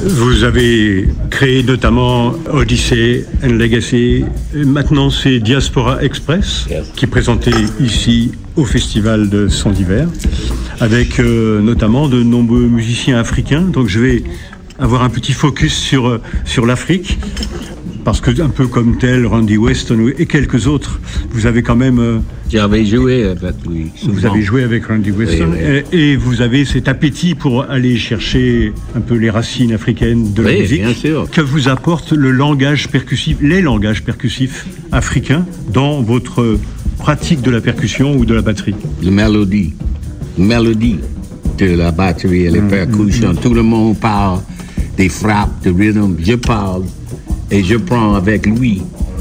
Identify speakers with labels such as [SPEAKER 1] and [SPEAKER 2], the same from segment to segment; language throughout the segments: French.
[SPEAKER 1] Vous avez créé notamment Odyssey and Legacy. Maintenant, c'est Diaspora Express, qui est présenté ici au Festival de Son d'Hiver, avec notamment de nombreux musiciens africains. Donc je vais avoir un petit focus sur l'Afrique, parce que un peu comme tel, Randy Weston et quelques autres, vous avez quand même...
[SPEAKER 2] J'avais joué avec lui.
[SPEAKER 1] Vous avez joué avec Randy Weston, oui. Et vous avez cet appétit pour aller chercher un peu les racines africaines de la musique.
[SPEAKER 2] Bien sûr.
[SPEAKER 1] Que vous apporte les langages percussifs africains dans votre pratique de la percussion ou de la batterie?
[SPEAKER 2] La mélodie de la batterie et les percussions. Tout le monde parle des frappes, de rhythm. Je parle et je prends avec lui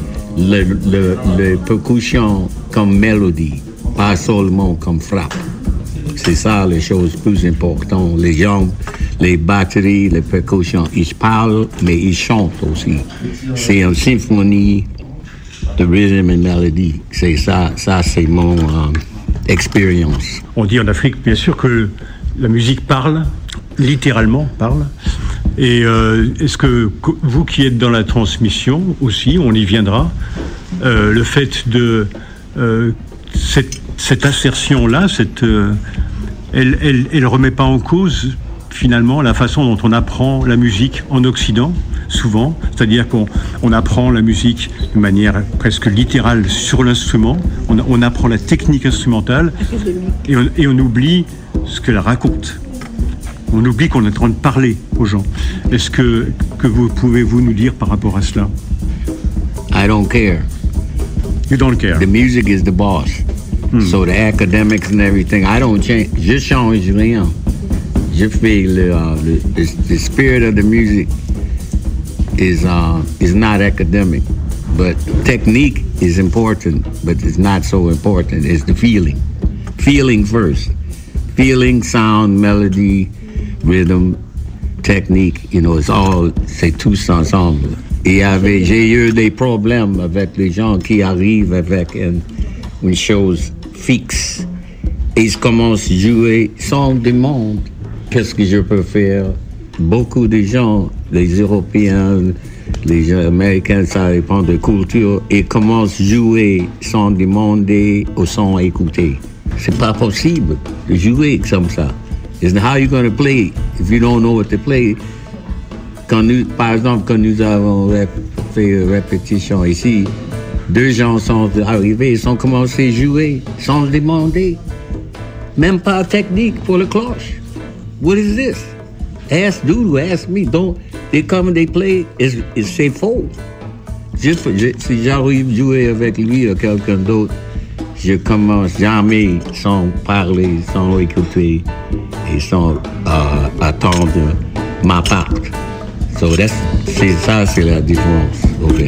[SPEAKER 2] le percussion comme mélodie, pas seulement comme frappe. C'est ça les choses plus importantes. Les gens, les batteries, les percussions, ils parlent, mais ils chantent aussi. C'est une symphonie de rhythm et mélodie. C'est ça c'est mon expérience.
[SPEAKER 1] On dit en Afrique, bien sûr, que la musique parle, littéralement parle. Et est-ce que vous qui êtes dans la transmission aussi, on y viendra, le fait de cette assertion-là, elle remet pas en cause finalement la façon dont on apprend la musique en Occident, souvent, c'est-à-dire qu'on apprend la musique de manière presque littérale sur l'instrument, on apprend la technique instrumentale et on oublie ce qu'elle raconte. On oublie qu'on est en train de parler aux gens. Est-ce que pouvez-vous nous dire par rapport à cela?
[SPEAKER 2] I don't care.
[SPEAKER 1] You don't care.
[SPEAKER 2] The music is the boss. So the academics and everything, I don't change. Je change rien. Je fais the spirit of the music is not academic, but technique is important, but it's not so important. It's the feeling. Feeling first. Feeling, sound, melody, rhythm, technique, c'est tous ensemble. Et j'ai eu des problèmes avec les gens qui arrivent avec une chose fixe. Et ils commencent à jouer sans demande. Qu'est-ce que je peux faire? Beaucoup de gens, les Européens, les Américains, ça dépend de culture, et commencent à jouer sans demander ou sans écouter. C'est pas possible de jouer comme ça. How you going to play if you don't know what to play? Par exemple, quand nous avons fait une répétition ici, deux gens sont arrivés, ils ont commencé à jouer sans demander. Même pas technique pour le cloche. What is this? Ask Doudou, ask me. They come and they play, c'est faux. Si j'arrive à jouer avec lui ou quelqu'un d'autre, je commence jamais sans parler, sans écouter et sans attendre ma part. So c'est la différence. Okay.